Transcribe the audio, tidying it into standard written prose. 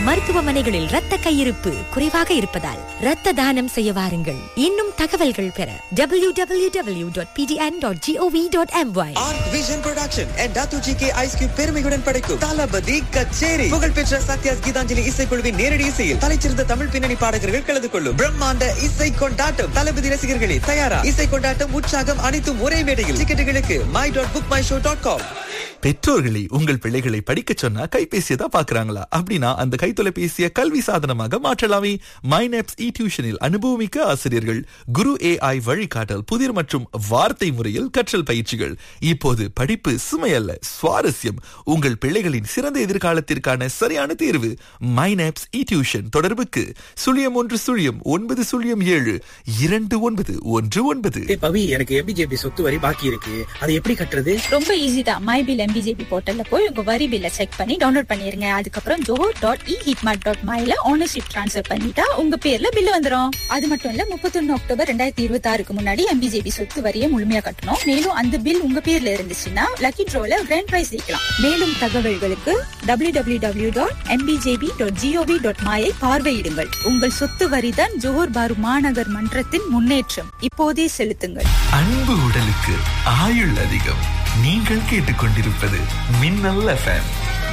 மருத்துவமனைகளில் இரத்த கையிருப்பு குறைவாக இருப்பதால் இரத்த தானம் செய்ய வாருங்கள். இன்னும் தகவல்கள் பெற www.pdn.gov.my. Art vision production and Datu GK Ice Cube பெருமையுடன் படைக்கும் தளபதி கச்சேரி. புகழ்பெற்ற சத்யாஸ் கீதாஞ்சலி இசைக்குழுவின் நேரடி இசையில் தலைச்சிறந்த தமிழ் பின்னணி பாடகர்கள் கலந்து கொள்ளும் பிரம்மாண்ட இசை கொண்டாட்டம். தளபதி ரசிகர்களே தயாரா? இசை கொண்டாட்டம், உற்சாகம் அனைத்தும் ஒரே மேடையில். டிக்கெட்டுகளுக்கு my.bookmyshow.com. பெற்றோர்களே, உங்கள் பிள்ளைகளை படிக்க சொன்னா கைபேசியை தான் பாக்குறாங்களா? அப்படின்னா அந்த கைத்தொலைபேசியை கல்வி சாதனமாக மாற்றலாமே. மைனப்ஸ் டியூஷனில் அனுபவமிக்க ஆசிரியர்கள், குரு AI வழிகாட்டல், புதிர் மற்றும் வார்த்தை முறையில் கற்றல் பயிற்சிகள். இப்போது படிப்பு சுமையல்ல, சுவாரஸ்யம். உங்கள் பிள்ளைகளின் சிறந்த எதிர்காலத்திற்கான சரியான தேர்வு மைனப்ஸ் டியூஷன். தொடர்புக்கு 0109072919. பவி, எனக்கு எம்பிஜேபி சொத்து வரி பாக்கி இருக்கு, அதை எப்படி கட்டுறது? ரொம்ப ஈஸி தான். மை பில் எம்பிஜேபி போர்ட்டல்ல போய் உங்க வரி பில்ல செக் பண்ணி டவுன்லோட் பண்ணிருங்க. அதுக்கப்புறம் johor.ehitmat.my ஓனர்ஷிப் ட்ரான்ஸ்ஃபர் பண்ணிட்டா உங்க பேர்ல பில் வந்துரும். அது மட்டும் இல்ல, 31 அக்டோபர் 2026க்கு முன்னாடி எம்பிஜேபி சொத்து வரியை முழுமையா கட்டணும். மேலும் அந்த பில் உங்க பேர்ல இருந்துச்சுன்னா லக்கி ட்ரோல கிராண்ட் பிரைஸ் ஜெயிக்கலாம். மேலும் தகவல்களுக்கு www.mbjb.gov.my பார்வையிடுங்கள். உங்கள் சொத்து வரிதான் ஜோஹர் பாரு மாநகர் மன்றத்தின் முன்னேற்றம். இப்போதே செலுத்துங்கள். அன்பு உடலுக்கு ஆயுள் அதிகம். நீங்கள் கேட்டுக்கொண்டிருப்பது மின்னல் FM.